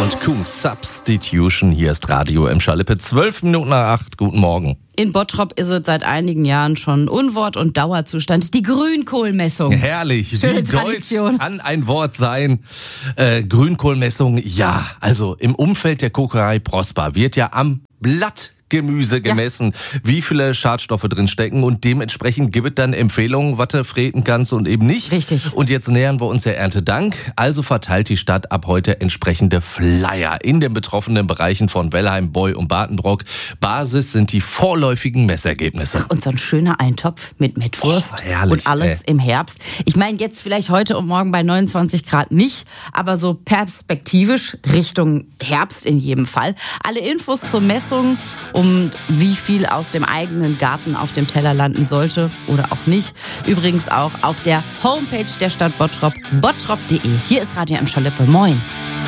und Kung Substitution. Hier ist Radio M. Schalippe, 12:08. Guten Morgen. In Bottrop ist es seit einigen Jahren schon Unwort und Dauerzustand. Die Grünkohlmessung. Herrlich. Schöne Wie Tradition. deutsch kann ein Wort sein? Grünkohlmessung, ja. Also im Umfeld der Kokerei Prosper wird ja am Blattgemüse gemessen, wie viele Schadstoffe drin stecken, und dementsprechend gibt es dann Empfehlungen, was du freten kannst und eben nicht. Richtig. Und jetzt nähern wir uns der Erntedank. Also verteilt die Stadt ab heute entsprechende Flyer in den betroffenen Bereichen von Wellheim, Boy und Bartenbrock. Basis sind die vorläufigen Messergebnisse. Und so ein schöner Eintopf mit Mettwurst herrlich, und alles im Herbst. Ich meine jetzt vielleicht heute und morgen bei 29 Grad nicht, aber so perspektivisch Richtung Herbst in jedem Fall. Alle Infos zur Messung und wie viel aus dem eigenen Garten auf dem Teller landen sollte oder auch nicht. Übrigens auch auf der Homepage der Stadt Bottrop, bottrop.de. Hier ist Radio M. Schalippe. Moin.